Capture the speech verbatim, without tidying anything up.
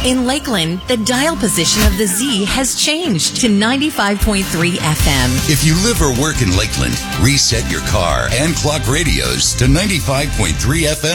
In Lakeland, the dial position of the Z has changed to ninety-five point three F M. If you live or work in Lakeland, reset your car and clock radios to ninety-five point three F M.